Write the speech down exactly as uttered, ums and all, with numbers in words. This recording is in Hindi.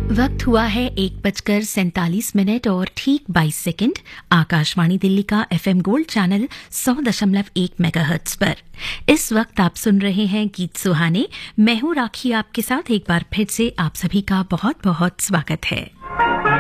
वक्त हुआ है एक बजकर सैंतालीस मिनट और ठीक बाईस सेकंड। आकाशवाणी दिल्ली का एफएम गोल्ड चैनल सौ दशमलव एक मेगाहर्ट्ज पर इस वक्त आप सुन रहे हैं गीत सुहाने। मैं हूं राखी, आपके साथ एक बार फिर से आप सभी का बहुत बहुत स्वागत है।